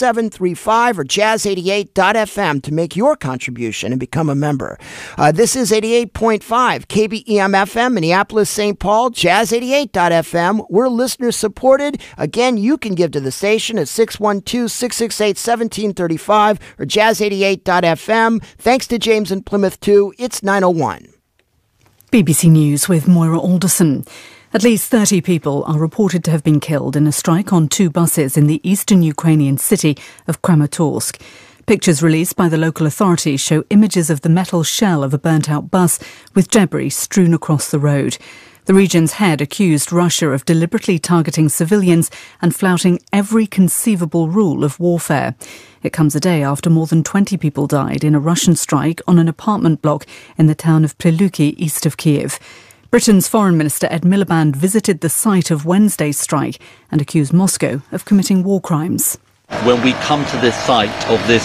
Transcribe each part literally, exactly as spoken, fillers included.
seven three five or jazz eighty-eight dot f m to make your contribution and become a member. Uh, this is eighty-eight point five K B E M F M, Minneapolis, Saint Paul, jazz eighty-eight dot f m. We're listener supported. Again, you can give to the station at six one two, six six eight, one seven three five or jazz eighty-eight dot f m. Thanks to James in Plymouth, too. It's nine oh one. B B C News with Moira Alderson. At least thirty people are reported to have been killed in a strike on two buses in the eastern Ukrainian city of Kramatorsk. Pictures released by the local authorities show images of the metal shell of a burnt-out bus with debris strewn across the road. The region's head accused Russia of deliberately targeting civilians and flouting every conceivable rule of warfare. It comes a day after more than twenty people died in a Russian strike on an apartment block in the town of Pryluki, east of Kiev. Britain's Foreign Minister Ed Miliband visited the site of Wednesday's strike and accused Moscow of committing war crimes. When we come to this site of this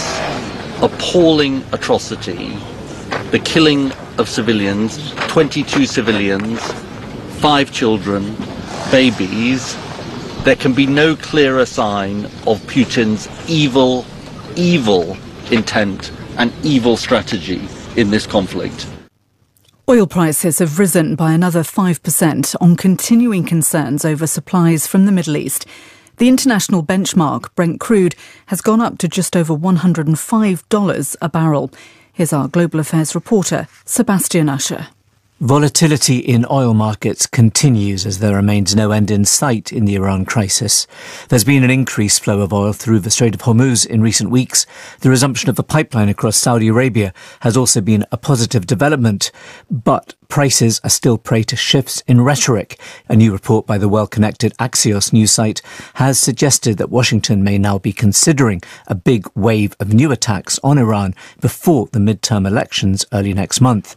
appalling atrocity, the killing of civilians, twenty-two civilians, five children, babies, there can be no clearer sign of Putin's evil, evil intent and evil strategy in this conflict. Oil prices have risen by another five percent on continuing concerns over supplies from the Middle East. The international benchmark, Brent crude, has gone up to just over one hundred five dollars a barrel. Here's our global affairs reporter, Sebastian Usher. Volatility in oil markets continues as there remains no end in sight in the Iran crisis. There's been an increased flow of oil through the Strait of Hormuz in recent weeks. The resumption of the pipeline across Saudi Arabia has also been a positive development. But prices are still prey to shifts in rhetoric. A new report by the well-connected Axios news site has suggested that Washington may now be considering a big wave of new attacks on Iran before the midterm elections early next month.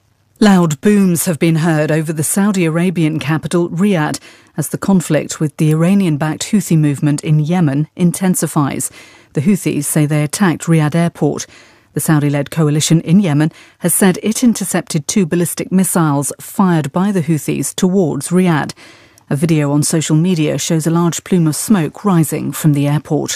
Loud booms have been heard over the Saudi Arabian capital, Riyadh, as the conflict with the Iranian-backed Houthi movement in Yemen intensifies. The Houthis say they attacked Riyadh airport. The Saudi-led coalition in Yemen has said it intercepted two ballistic missiles fired by the Houthis towards Riyadh. A video on social media shows a large plume of smoke rising from the airport.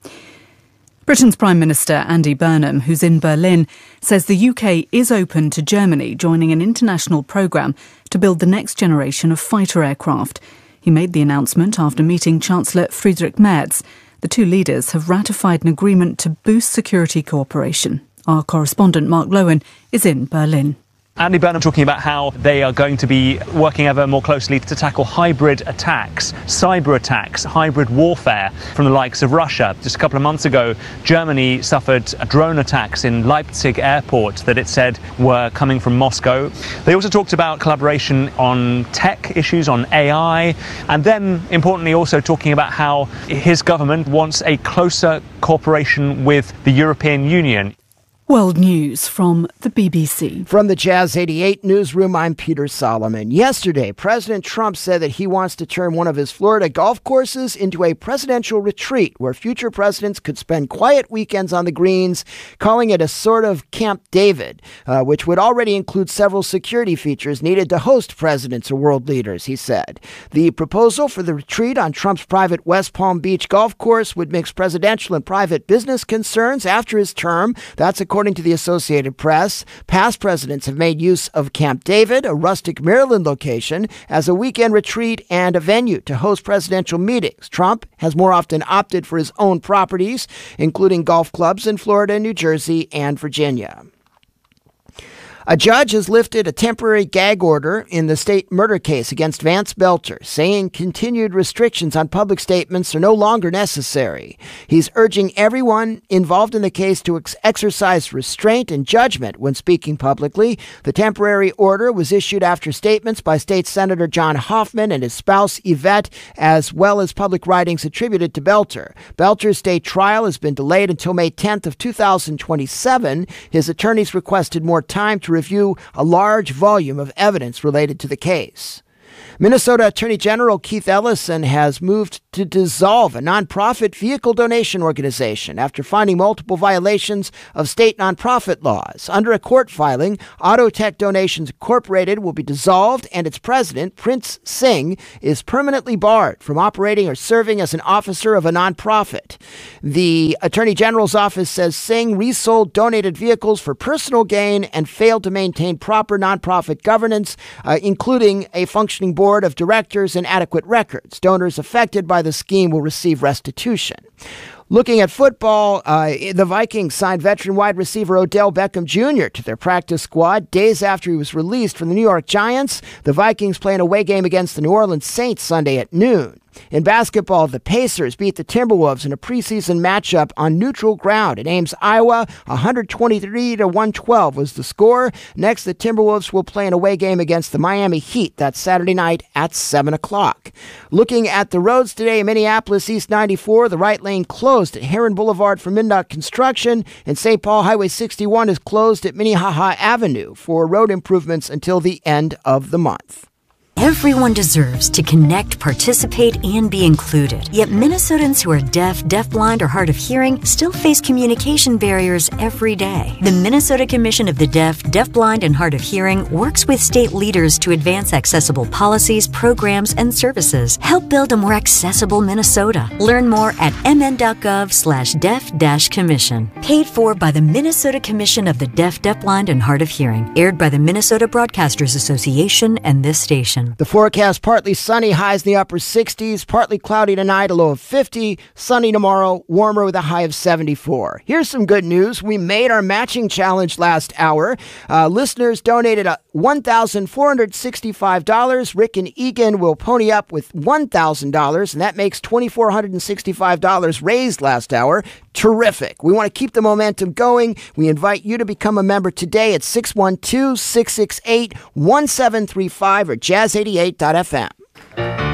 Britain's Prime Minister Andy Burnham, who's in Berlin, says the U K is open to Germany joining an international programme to build the next generation of fighter aircraft. He made the announcement after meeting Chancellor Friedrich Merz. The two leaders have ratified an agreement to boost security cooperation. Our correspondent Mark Lowen is in Berlin. Andy Burnham talking about how they are going to be working ever more closely to tackle hybrid attacks, cyber attacks, hybrid warfare from the likes of Russia. Just a couple of months ago, Germany suffered drone attacks in Leipzig airport that it said were coming from Moscow. They also talked about collaboration on tech issues, on A I, and then, importantly, also talking about how his government wants a closer cooperation with the European Union. World News from the B B C. From the Jazz eighty-eight newsroom, I'm Peter Solomon. Yesterday, President Trump said that he wants to turn one of his Florida golf courses into a presidential retreat where future presidents could spend quiet weekends on the greens, calling it a sort of Camp David, uh, which would already include several security features needed to host presidents or world leaders, he said. The proposal for the retreat on Trump's private West Palm Beach golf course would mix presidential and private business concerns after his term. That's according According to the Associated Press. Past presidents have made use of Camp David, a rustic Maryland location, as a weekend retreat and a venue to host presidential meetings. Trump has more often opted for his own properties, including golf clubs in Florida, New Jersey, and Virginia. A judge has lifted a temporary gag order in the state murder case against Vance Belcher, saying continued restrictions on public statements are no longer necessary. He's urging everyone involved in the case to ex- exercise restraint and judgment when speaking publicly. The temporary order was issued after statements by State Senator John Hoffman and his spouse Yvette, as well as public writings attributed to Belcher. Belcher's state trial has been delayed until May tenth of two thousand twenty-seven. His attorneys requested more time to review a large volume of evidence related to the case. Minnesota Attorney General Keith Ellison has moved to dissolve a nonprofit vehicle donation organization after finding multiple violations of state nonprofit laws. Under a court filing, Autotech Donations Incorporated will be dissolved, and its president, Prince Singh, is permanently barred from operating or serving as an officer of a nonprofit. The Attorney General's office says Singh resold donated vehicles for personal gain and failed to maintain proper nonprofit governance, uh, including a functioning board of directors and adequate records. Donors affected by the scheme will receive restitution. Looking at football, uh, the Vikings signed veteran wide receiver Odell Beckham Junior to their practice squad days after he was released from the New York Giants. The Vikings play an away game against the New Orleans Saints Sunday at noon. In basketball, the Pacers beat the Timberwolves in a preseason matchup on neutral ground in Ames, Iowa. one twenty-three to one twelve was the score. Next, the Timberwolves will play an away game against the Miami Heat. That's Saturday night at seven o'clock. Looking at the roads today in Minneapolis, East ninety-four, the right lane closed at Heron Boulevard for midnight construction, and Saint Paul Highway sixty-one is closed at Minnehaha Avenue for road improvements until the end of the month. Everyone deserves to connect, participate, and be included. Yet Minnesotans who are deaf, deafblind, or hard of hearing still face communication barriers every day. The Minnesota Commission of the Deaf, Deafblind, and Hard of Hearing works with state leaders to advance accessible policies, programs, and services. Help build a more accessible Minnesota. Learn more at mn.gov slash deaf dash commission. Paid for by the Minnesota Commission of the Deaf, Deafblind, and Hard of Hearing. Aired by the Minnesota Broadcasters Association and this station. The forecast, partly sunny, highs in the upper sixties, partly cloudy tonight, a low of fifty, sunny tomorrow, warmer with a high of seventy-four. Here's some good news. We made our matching challenge last hour. Uh, listeners donated one thousand four hundred sixty-five dollars. Rick and Egan will pony up with one thousand dollars, and that makes two thousand four hundred sixty-five dollars raised last hour. Terrific. We want to keep the momentum going. We invite you to become a member today at six one two, six six eight, one seven three five or jazz eighty-eight dot f m.